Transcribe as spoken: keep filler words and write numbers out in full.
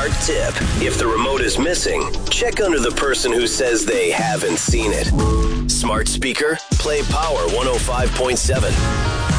Smart tip. If the remote is missing, check under the person who says they haven't seen it. Smart speaker, play Power one oh five point seven.